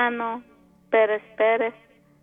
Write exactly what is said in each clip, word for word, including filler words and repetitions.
hermano Pérez Pérez.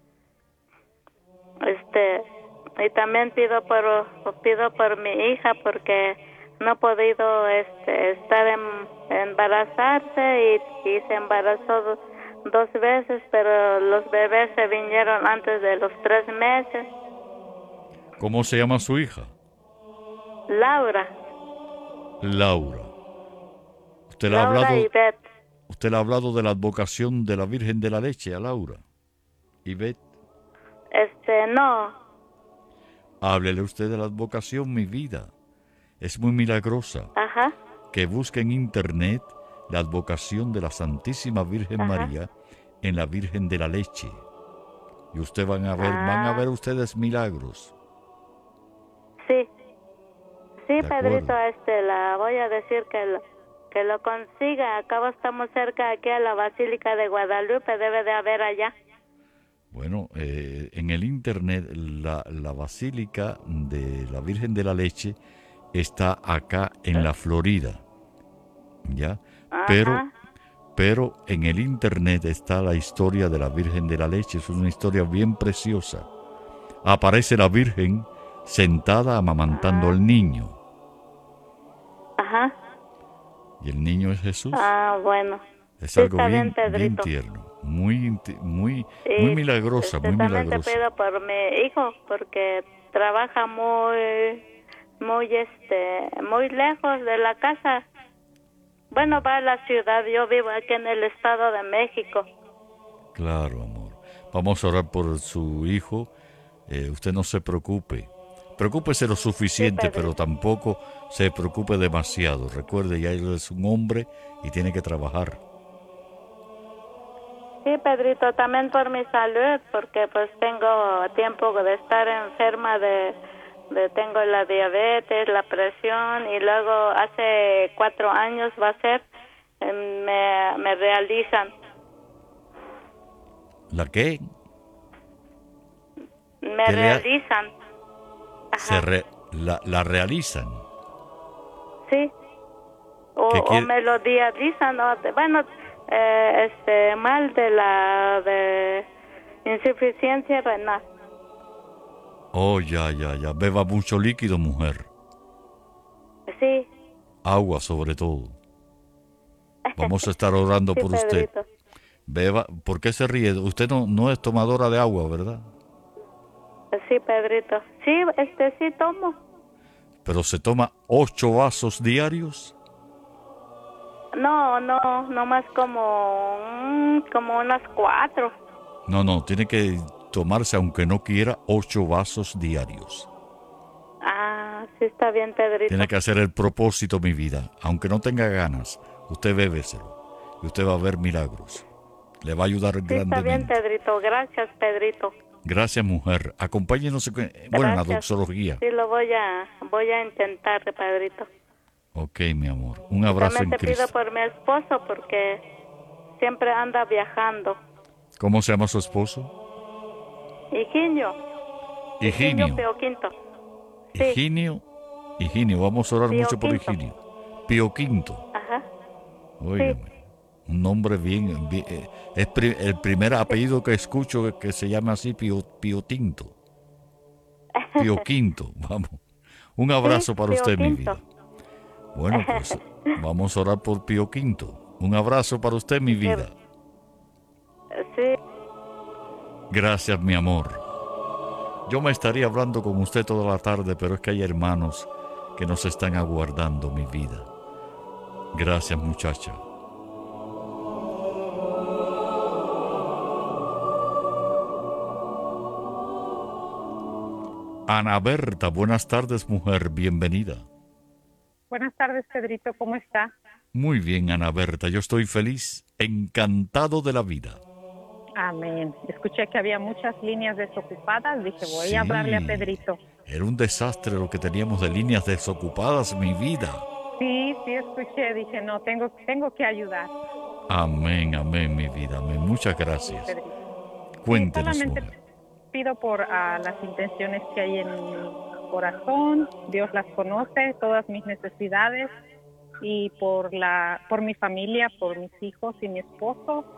Este, y también pido por pido por mi hija porque no ha podido este estar en, embarazarse y, y se embarazó do, dos veces, pero los bebés se vinieron antes de los tres meses. ¿Cómo se llama su hija? Laura. Laura. Usted le ha Laura hablado, Ivette. usted le ha hablado de la advocación de la Virgen de la Leche a Laura. Ivette. Este, no. Háblele usted de la advocación, mi vida. Es muy milagrosa. Ajá. Que busque en internet la advocación de la Santísima Virgen Ajá. María en la Virgen de la Leche. Y usted van a ver, Ah. van a ver ustedes milagros. Sí. Sí, Pedrito, este, la voy a decir que lo, que lo consiga. Acabo estamos cerca aquí a la Basílica de Guadalupe, debe de haber allá. Bueno, eh, en el internet la, la Basílica de la Virgen de la Leche está acá en la Florida, ¿ya? Ajá. Pero, pero en el internet está la historia de la Virgen de la Leche, es una historia bien preciosa. Aparece la Virgen sentada amamantando Ajá. al niño. Ajá. Y el niño es Jesús. Ah, bueno. Es sí, algo bien, bien, bien tierno, muy, muy, y, muy milagrosa, este, muy también milagrosa. Te pido por mi hijo porque trabaja muy, muy, este, muy lejos de la casa. Bueno, va a la ciudad. Yo vivo aquí en el Estado de México. Claro, amor. Vamos a orar por su hijo. Eh, usted no se preocupe. Preocúpese lo suficiente, sí, pero tampoco se preocupe demasiado. Recuerde, ya él es un hombre y tiene que trabajar. Sí, Pedrito, también por mi salud, porque pues tengo tiempo de estar enferma de, de tengo la diabetes, la presión, y luego hace cuatro años va a ser, me, me realizan. ¿La qué? Me ¿Qué realizan. Le ha... se re, la, la realizan. Sí. O, o me lo dializan, o de, bueno, eh, este, mal de la de insuficiencia renal. Oh, ya, ya, ya. Beba mucho líquido, mujer. Sí. Agua, sobre todo. Vamos a estar orando sí, por Pedrito. usted. Beba, ¿por qué se ríe? Usted no, no es tomadora de agua, ¿verdad? Sí, Pedrito. Sí, este sí tomo. ¿Pero se toma ocho vasos diarios? No, no, no más como, mm, como unas cuatro. No, no, tiene que tomarse, aunque no quiera, ocho vasos diarios. Ah, sí está bien, Pedrito. Tiene que hacer el propósito, mi vida. Aunque no tenga ganas, usted bébeselo. Y usted va a ver milagros. Le va a ayudar sí, grandemente. Está bien, Pedrito. Gracias, Pedrito. Gracias, mujer. Acompáñenos, bueno, en la doxología. Sí, lo voy a, voy a intentar, Pedrito. Ok, mi amor. Un abrazo en Cristo. También te pido por mi esposo porque siempre anda viajando. ¿Cómo se llama su esposo? Higinio. Higinio. Higinio Pio Quinto. Sí. Higinio. Higinio. Vamos a orar Pio mucho por Quinto. Higinio. Pio Quinto. Ajá. Óigame. Sí. Un nombre bien, bien eh, es pri, el primer apellido que escucho que se llama así, Pio, Pio Tinto. Pio Quinto, vamos. Un abrazo sí, para Pio usted, Quinto. mi vida. Bueno, pues vamos a orar por Pio Quinto. Un abrazo para usted, mi vida. Sí. Gracias, mi amor. Yo me estaría hablando con usted toda la tarde, pero es que hay hermanos que nos están aguardando, mi vida. Gracias, muchacha. Ana Berta, buenas tardes, mujer, bienvenida. Buenas tardes, Pedrito, ¿cómo está? Muy bien, Ana Berta, yo estoy feliz, encantado de la vida. Amén. Escuché que había muchas líneas desocupadas, dije, voy sí, a hablarle a Pedrito. Era un desastre lo que teníamos de líneas desocupadas, mi vida. Sí, sí, escuché, dije, no, tengo, tengo que ayudar. Amén, amén, mi vida, amén. Muchas gracias. Sí, Cuéntenos, sí, solamente mujer. pido por uh, las intenciones que hay en mi corazón, Dios las conoce, todas mis necesidades, y por la, por mi familia, por mis hijos y mi esposo,